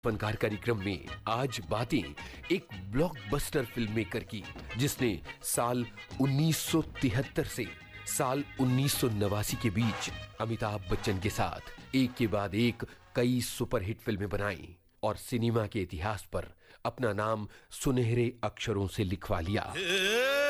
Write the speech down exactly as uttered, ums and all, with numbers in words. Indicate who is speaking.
Speaker 1: फनकार कार्यक्रम में आज बातें एक ब्लॉकबस्टर फिल्म मेकर की, जिसने साल उन्नीस सौ तिहत्तर से साल उन्नीस सौ नवासी के बीच अमिताभ बच्चन के साथ एक के बाद एक कई सुपरहिट फिल्में बनाई और सिनेमा के इतिहास पर अपना नाम सुनहरे अक्षरों से लिखवा लिया।